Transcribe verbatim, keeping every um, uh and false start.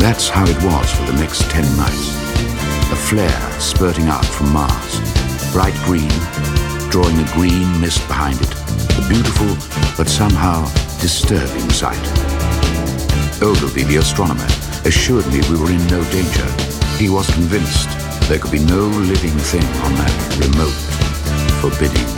That's how it was for the next ten nights. A flare spurting out from Mars, bright green, drawing a green mist behind it. A beautiful, but somehow disturbing sight. Ogilvy, the astronomer, assured me we were in no danger. He was convinced there could be no living thing on that remote, forbidding